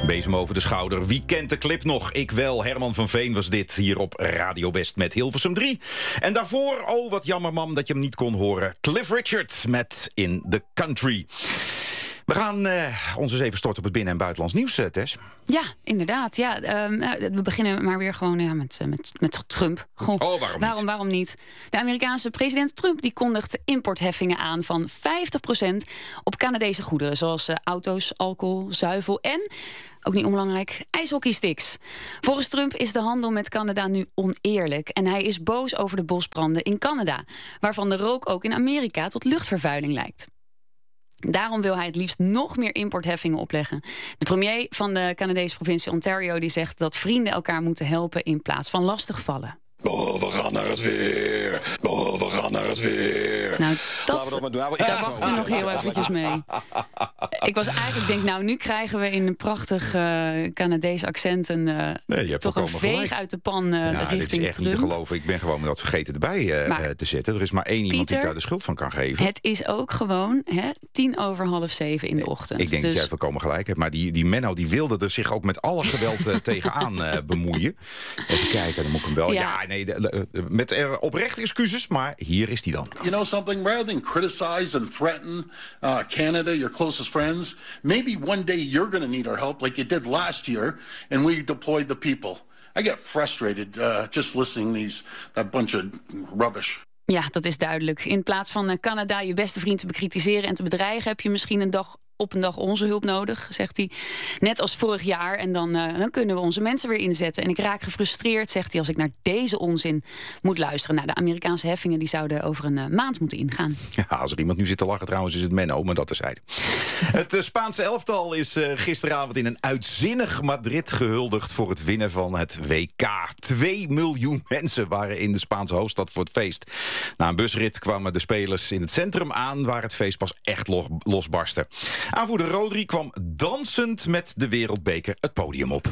Bezem over de schouder. Wie kent de clip nog? Ik wel. Herman van Veen was dit hier op Radio West met Hilversum 3. En daarvoor, oh wat jammer mam dat je hem niet kon horen, Cliff Richard met In the Country. We gaan ons eens even storten op het binnen- en buitenlands nieuws, Tess. Ja, inderdaad. Ja, we beginnen maar weer gewoon met Trump. Goh, waarom niet? De Amerikaanse president Trump die kondigt importheffingen aan van 50% op Canadese goederen, zoals auto's, alcohol, zuivel en, ook niet onbelangrijk, ijshockeysticks. Volgens Trump is de handel met Canada nu oneerlijk en hij is boos over de bosbranden in Canada, waarvan de rook ook in Amerika tot luchtvervuiling lijkt. Daarom wil hij het liefst nog meer importheffingen opleggen. De premier van de Canadese provincie Ontario die zegt dat vrienden elkaar moeten helpen in plaats van lastigvallen. Oh, we gaan naar het weer. Oh, we gaan naar het weer. Nou, daar wachten we nog heel eventjes mee. Ik was eigenlijk nu krijgen we in een prachtig Canadees accent toch een veeg uit de pan richting dit is echt Trump. niet te geloven. Ik ben gewoon dat vergeten erbij te zetten. Er is maar één iemand die daar de schuld van kan geven. Het is ook gewoon 6:10 in de ochtend. Ik denk dat jij volkomen gelijk hebt. Maar die Menno die wilde er zich ook met alle geweld tegenaan bemoeien. Even kijken, dan moet ik hem wel. Ja, nee, met oprechte excuses, maar hier is die dan. You know something? Rather than criticize and threaten Canada, your closest friends, maybe one day you're going to need our help like you did last year, and we deployed the people. I get frustrated just listening that bunch of rubbish. Ja, dat is duidelijk. In plaats van Canada je beste vriend te bekritiseren en te bedreigen, heb je misschien een dag onze hulp nodig, zegt hij. Net als vorig jaar. En dan kunnen we onze mensen weer inzetten. En ik raak gefrustreerd, zegt hij, als ik naar deze onzin moet luisteren. Nou, de Amerikaanse heffingen die zouden over een maand moeten ingaan. Ja, als er iemand nu zit te lachen trouwens, is het Menno, maar dat terzijde. Het Spaanse elftal is gisteravond in een uitzinnig Madrid gehuldigd voor het winnen van het WK. 2 miljoen mensen waren in de Spaanse hoofdstad voor het feest. Na een busrit kwamen de spelers in het centrum aan, waar het feest pas echt losbarstte. Aanvoerder Rodri kwam dansend met de wereldbeker het podium op.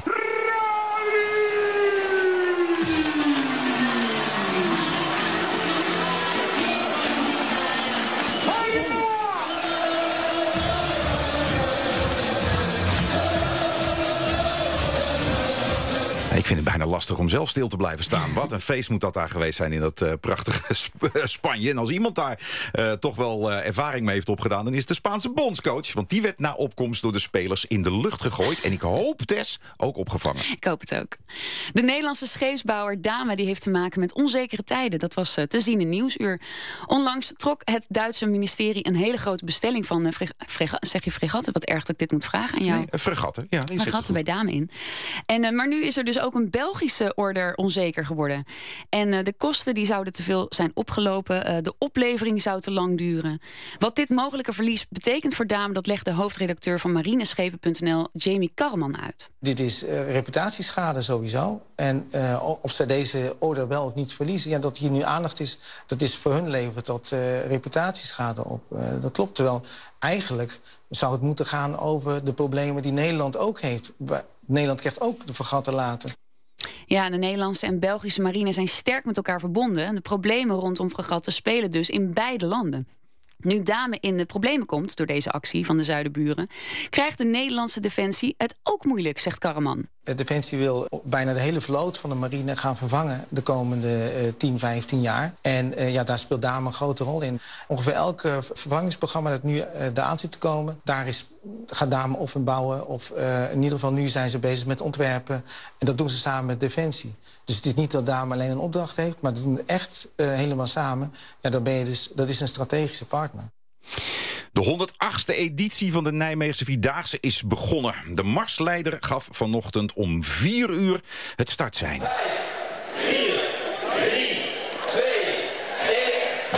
Ik vind het bijna lastig om zelf stil te blijven staan. Wat een feest moet dat daar geweest zijn in dat prachtige Spanje. En als iemand daar toch wel ervaring mee heeft opgedaan, dan is de Spaanse bondscoach. Want die werd na opkomst door de spelers in de lucht gegooid. En ik hoop, Tess, ook opgevangen. Ik hoop het ook. De Nederlandse scheepsbouwer Dame die heeft te maken met onzekere tijden. Dat was te zien in Nieuwsuur. Onlangs trok het Duitse ministerie een hele grote bestelling van zeg je fregatten? Wat erg dat ik dit moet vragen aan jou. Nee, fregatten. Ja, fregatten bij Dame in. Maar nu is er dus ook een Belgische order onzeker geworden. En de kosten die zouden te veel zijn opgelopen. De oplevering zou te lang duren. Wat dit mogelijke verlies betekent voor Dame, dat legt de hoofdredacteur van marineschepen.nl, Jamie Karreman, uit. Dit is reputatieschade sowieso. En of zij deze order wel of niet verliezen, ja, dat hier nu aandacht is, dat is voor hun levert dat reputatieschade op. Dat klopt, terwijl eigenlijk zou het moeten gaan over de problemen die Nederland ook heeft. Nederland krijgt ook de fregatten later. Ja, de Nederlandse en Belgische marine zijn sterk met elkaar verbonden. En de problemen rondom fregatten spelen dus in beide landen. Nu Dame in de problemen komt door deze actie van de zuidenburen, krijgt de Nederlandse Defensie het ook moeilijk, zegt Karreman. De Defensie wil bijna de hele vloot van de marine gaan vervangen de komende 10, 15 jaar. En daar speelt Dame een grote rol in. Ongeveer elk vervangingsprogramma dat nu eraan zit te komen, gaat Dame of in bouwen, of in ieder geval nu zijn ze bezig met ontwerpen. En dat doen ze samen met Defensie. Dus het is niet dat Dame alleen een opdracht heeft, maar dat doen we echt helemaal samen. Ja, dat is een strategische partner. De 108e editie van de Nijmeegse Vierdaagse is begonnen. De marsleider gaf vanochtend om 4 uur het startsein. 5, 4, 3, 2, 1.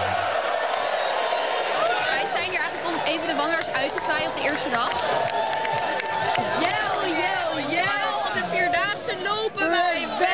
Wij zijn hier eigenlijk om even de wandelaars uit te zwaaien op de eerste dag. Jel, jel, jel, de Vierdaagse lopen wij wel.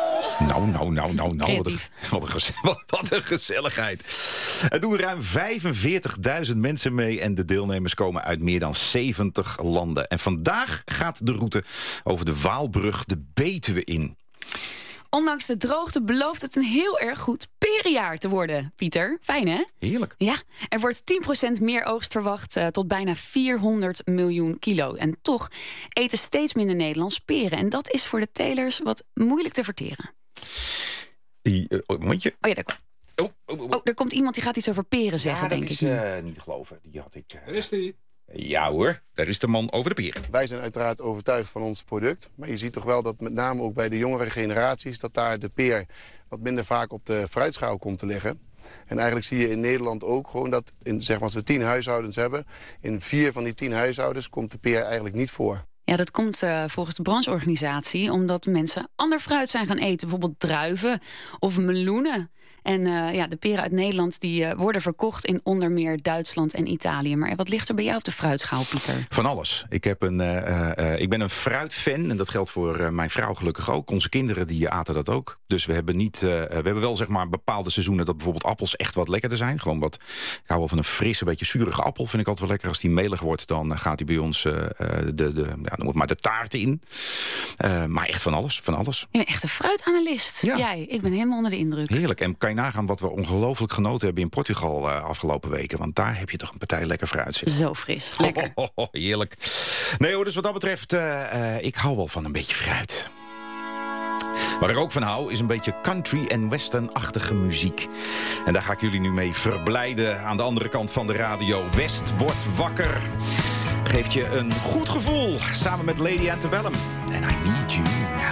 Nou. Wat een gezelligheid. Er doen ruim 45.000 mensen mee en de deelnemers komen uit meer dan 70 landen. En vandaag gaat de route over de Waalbrug de Betuwe in. Ondanks de droogte belooft het een heel erg goed perenjaar te worden, Pieter. Fijn, hè? Heerlijk. Ja, er wordt 10% meer oogst verwacht, tot bijna 400 miljoen kilo. En toch eten steeds minder Nederlands peren. En dat is voor de telers wat moeilijk te verteren. Mondje? Oh ja, daar komt. Er komt iemand die gaat iets over peren zeggen, denk ik. Ja, dat is niet te geloven. Die had ik... Daar is die. Ja hoor, daar is de man over de peren. Wij zijn uiteraard overtuigd van ons product. Maar je ziet toch wel dat met name ook bij de jongere generaties... dat daar de peer wat minder vaak op de fruitschaal komt te liggen. En eigenlijk zie je in Nederland ook gewoon dat als we 10 huishoudens hebben... in 4 van die 10 huishoudens komt de peer eigenlijk niet voor. Ja, dat komt volgens de brancheorganisatie omdat mensen ander fruit zijn gaan eten. Bijvoorbeeld druiven of meloenen. En de peren uit Nederland die worden verkocht in onder meer Duitsland en Italië. Maar wat ligt er bij jou op de fruitschaal, Pieter? Van alles. Ik ben een fruitfan en dat geldt voor mijn vrouw gelukkig ook. Onze kinderen die aten dat ook. Dus we hebben wel zeg maar bepaalde seizoenen dat bijvoorbeeld appels echt wat lekkerder zijn. Gewoon ik hou wel van een frisse, beetje zurige appel. Vind ik altijd wel lekker. Als die melig wordt, dan gaat die bij ons noem het maar de taart in. Maar echt van alles. Van alles. Je bent echt een fruitanalist. Ja. Jij, ik ben helemaal onder de indruk. Heerlijk. En kan je nagaan wat we ongelooflijk genoten hebben in Portugal afgelopen weken. Want daar heb je toch een partij lekker fruit zitten. Zo fris. Lekker. Heerlijk. Nee hoor, dus wat dat betreft, ik hou wel van een beetje fruit. Waar ik ook van hou, is een beetje country- en western-achtige muziek. En daar ga ik jullie nu mee verblijden aan de andere kant van de radio. West wordt wakker. Geeft je een goed gevoel, samen met Lady Antebellum. And I Need You Now.